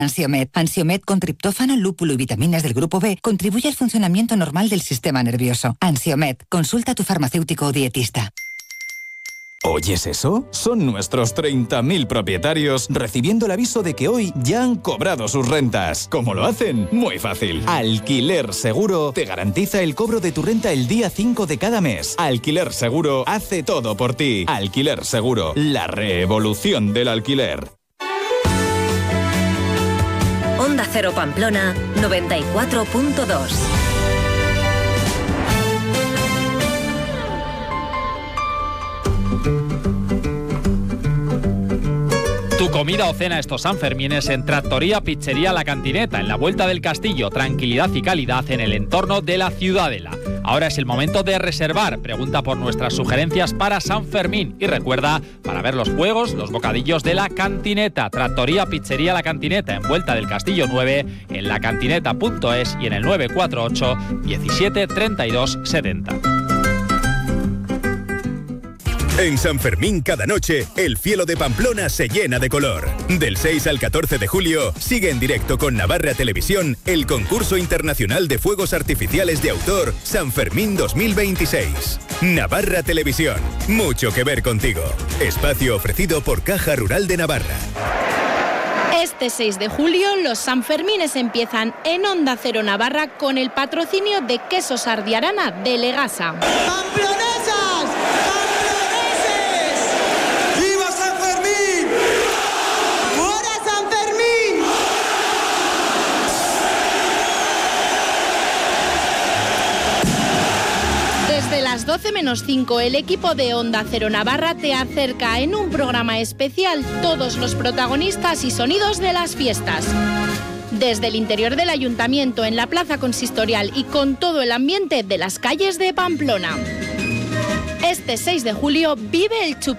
Ansiomed. Ansiomed con triptófano, lúpulo y vitaminas del grupo B contribuye al funcionamiento normal del sistema nervioso. Ansiomed. Consulta a tu farmacéutico o dietista. ¿Oyes eso? Son nuestros 30.000 propietarios recibiendo el aviso de que hoy ya han cobrado sus rentas. ¿Cómo lo hacen? Muy fácil. Alquiler Seguro te garantiza el cobro de tu renta el día 5 de cada mes. Alquiler Seguro hace todo por ti. Alquiler Seguro, la revolución del alquiler. Onda Cero Pamplona 94.2. Tu comida o cena estos Sanfermines en Trattoria Pizzería La Cantineta, en la Vuelta del Castillo. Tranquilidad y calidad en el entorno de la Ciudadela. Ahora es el momento de reservar. Pregunta por nuestras sugerencias para San Fermín. Y recuerda, para ver los juegos, los bocadillos de La Cantineta. Trattoria Pizzería La Cantineta, en Vuelta del Castillo 9, en lacantineta.es y en el 948 17 32 70. En San Fermín cada noche, el cielo de Pamplona se llena de color. Del 6 al 14 de julio, sigue en directo con Navarra Televisión el concurso internacional de fuegos artificiales de autor San Fermín 2026. Navarra Televisión, mucho que ver contigo. Espacio ofrecido por Caja Rural de Navarra. Este 6 de julio, los Sanfermines empiezan en Onda Cero Navarra con el patrocinio de Quesos Ardiarana de Legasa. ¡Pamplonesas! Desde las 12 menos 5, el equipo de Onda Cero Navarra te acerca en un programa especial todos los protagonistas y sonidos de las fiestas. Desde el interior del ayuntamiento, en la plaza consistorial y con todo el ambiente de las calles de Pamplona. Este 6 de julio vive el Chup